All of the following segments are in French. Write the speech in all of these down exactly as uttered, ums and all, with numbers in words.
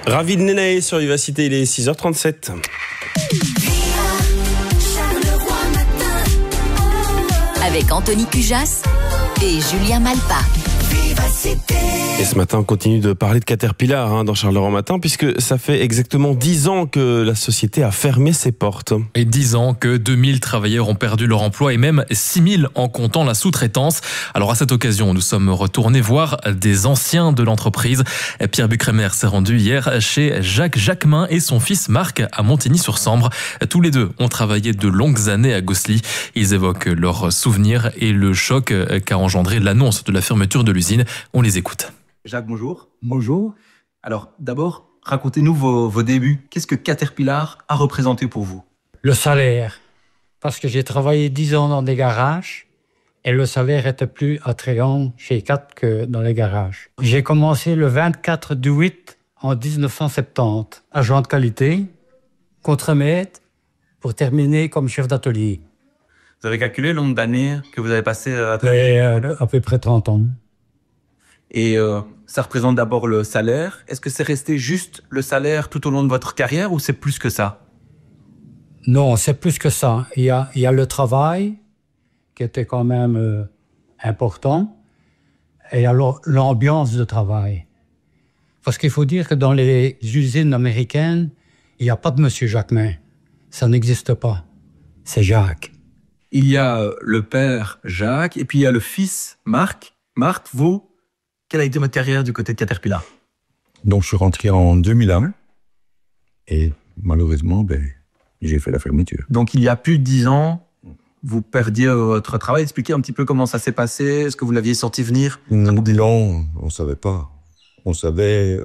Ravid Nenae sur Vivacité, il est six heures trente-sept. Avec Anthony Cujas et Julien Malpa. Et ce matin, on continue de parler de Caterpillar hein, dans Charleroi Matin, puisque ça fait exactement dix ans que la société a fermé ses portes. Et dix ans que deux mille travailleurs ont perdu leur emploi et même six mille en comptant la sous-traitance. Alors à cette occasion, nous sommes retournés voir des anciens de l'entreprise. Pierre Bucremer s'est rendu hier chez Jacques Jacquemin et son fils Marc à Montigny-sur-Sambre. Tous les deux ont travaillé de longues années à Gosselies. Ils évoquent leurs souvenirs et le choc qu'a engendré l'annonce de la fermeture de l'usine. On les écoute. Jacques, bonjour. Bonjour. Alors, d'abord, racontez-nous vos, vos débuts. Qu'est-ce que Caterpillar a représenté pour vous? Le salaire. Parce que j'ai travaillé dix ans dans des garages et le salaire était plus attrayant chez Cat que dans les garages. J'ai commencé le vingt-quatre du huit en dix-neuf cent soixante-dix, agent de qualité, contremaître, pour terminer comme chef d'atelier. Vous avez calculé le nombre d'années que vous avez passé à travailler? Et, euh, à peu près trente ans. Et euh, ça représente d'abord le salaire. Est-ce que c'est resté juste le salaire tout au long de votre carrière ou c'est plus que ça? Non, c'est plus que ça. Il y a, il y a le travail qui était quand même euh, important et alors l'ambiance de travail. Parce qu'il faut dire que dans les usines américaines, il n'y a pas de Monsieur Jacquemin. Ça n'existe pas. C'est Jacques. Il y a le père Jacques et puis il y a le fils Marc. Marc, vous, quelle a été votre carrière du côté de Caterpillar? Donc, je suis rentré en deux mille un et malheureusement, ben, j'ai fait la fermeture. Donc, il y a plus de dix ans, vous perdiez votre travail. Expliquez un petit peu comment ça s'est passé. Est-ce que vous l'aviez senti venir? Non, on ne savait pas. On savait...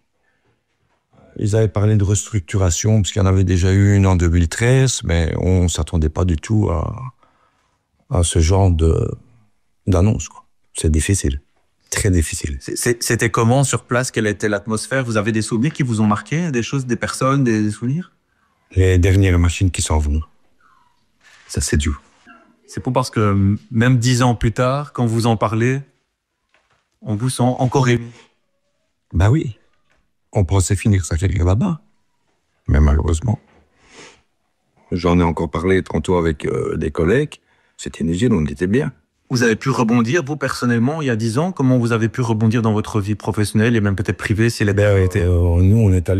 Ils avaient parlé de restructuration parce qu'il y en avait déjà eu une en deux mille treize, mais on ne s'attendait pas du tout à, à ce genre de, d'annonce. Quoi. C'est difficile. Très difficile. C'était comment sur place? Quelle était l'atmosphère? Vous avez des souvenirs qui vous ont marqué? Des choses, des personnes, des, des souvenirs? Les dernières machines qui s'en vont. Ça, c'est dur. C'est pour parce que même dix ans plus tard, quand vous en parlez, on vous sent encore ému. Ben oui. On pensait finir sa carrière là-bas. Mais malheureusement. J'en ai encore parlé tantôt avec euh, des collègues. C'était une usine, on était bien. Vous avez pu rebondir, vous, personnellement, il y a dix ans? Comment vous avez pu rebondir dans votre vie professionnelle et même peut-être privée si elle était... Ben, nous, on est allé